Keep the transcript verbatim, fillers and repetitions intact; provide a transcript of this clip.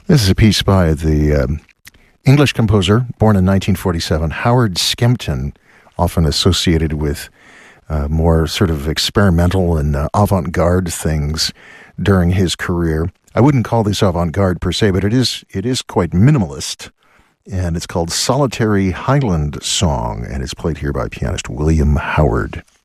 This is a piece by the um, English composer, born in nineteen forty-seven, Howard Skempton, often associated with uh, more sort of experimental and uh, avant-garde things during his career. I wouldn't call this avant-garde per se, but it is it is quite minimalist, and it's called Solitary Highland Song, and it's played here by pianist William Howard.